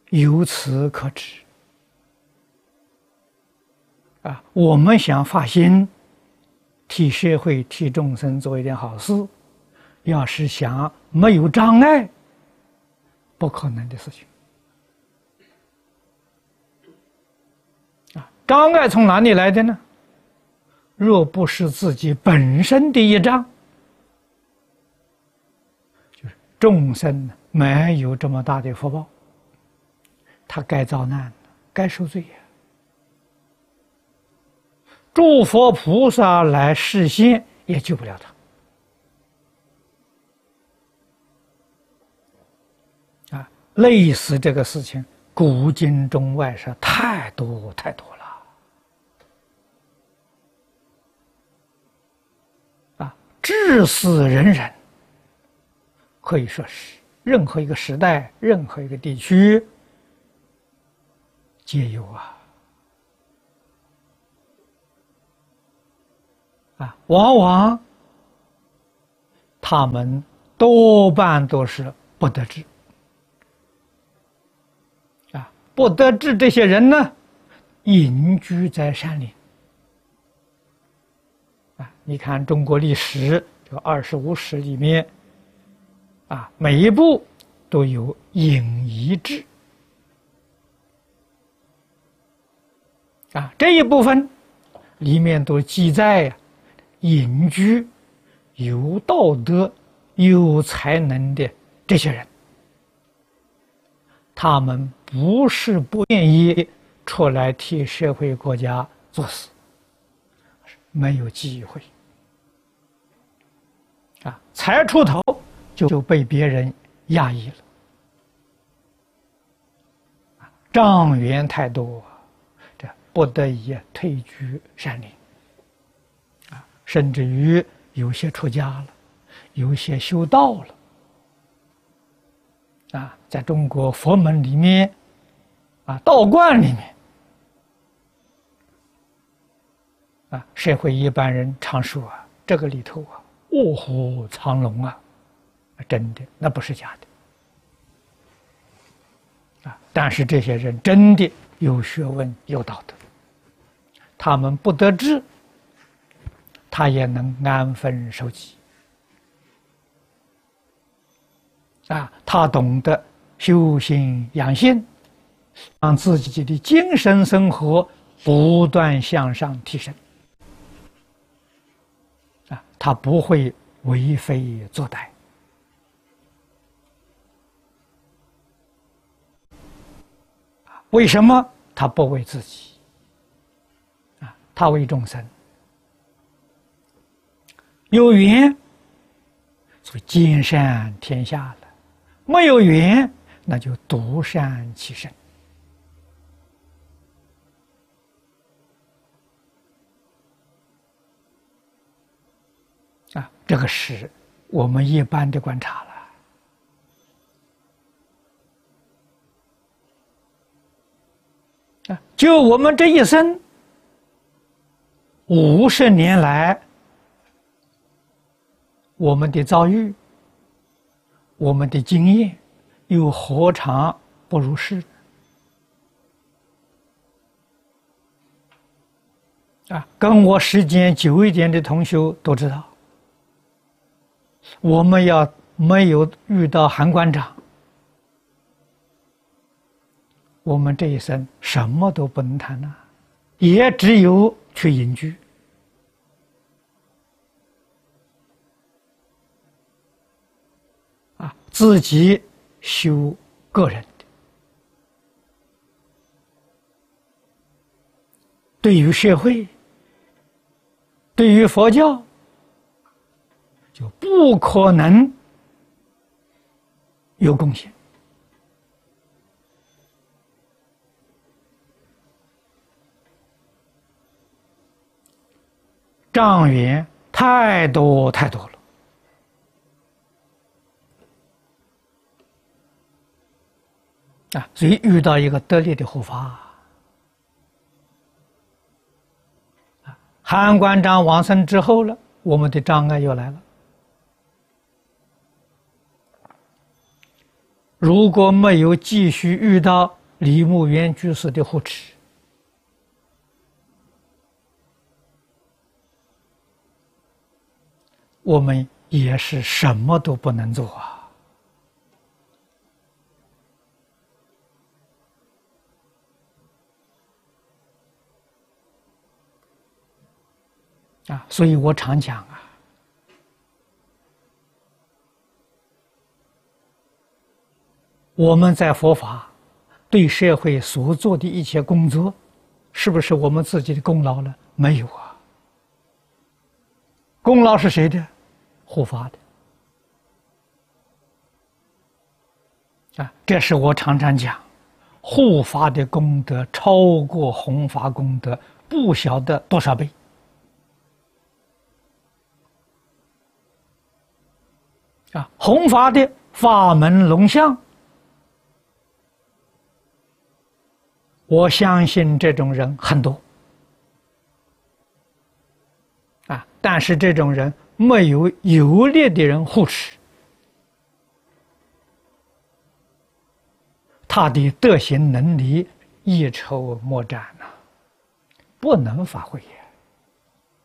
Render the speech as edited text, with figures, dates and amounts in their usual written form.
由此可知，我们想发心，替社会、替众生做一点好事，要是想没有障碍，不可能的事情。障碍从哪里来的呢？若不是自己本身的业障，就是众生没有这么大的福报，他该遭难，该受罪呀。诸佛菩萨来示现，也救不了他。类似这个事情，古今中外是太多太多了。至死人人，可以说是任何一个时代、任何一个地区皆有往往他们多半都是不得志不得志这些人呢，隐居在山林你看中国历史这个25史里面每一部都有隐逸志这一部分里面都记载隐居有道德有才能的这些人，他们不是不愿意出来替社会国家做事，没有机会才出头就被别人压抑了，障缘太多，这不得已退居山林甚至于有些出家了，有些修道了在中国佛门里面道观里面社会一般人常说这个里头卧虎藏龙真的，那不是假的但是这些人真的有学问有道德，他们不得志，他也能安分守己他懂得修心养性，让自己的精神生活不断向上提升他不会为非作歹为什么？他不为自己他为众生。有缘所以兼善天下了，没有缘那就独善其身这个是我们一般的观察了就我们这一生50年来我们的遭遇，我们的经验，又何尝不如是跟我时间久一点的同学都知道，我们要没有遇到韩馆长，我们这一生什么都不能谈也只有去隐居自己修个人的，对于社会，对于佛教，就不可能有贡献。障缘太多太多了所以遇到一个得力的护法韩馆长往生之后了，我们的障碍又来了。 如果没有继续遇到李牧原居士的护持，我们也是什么都不能做所以我常讲我们在佛法对社会所做的一切工作，是不是我们自己的功劳呢？没有功劳是谁的？护法的这是我常常讲，护法的功德超过弘法功德不晓得多少倍弘法的法门龙象，我相信这种人很多但是这种人没有有力的人护持，他的德行能力一筹莫展不能发挥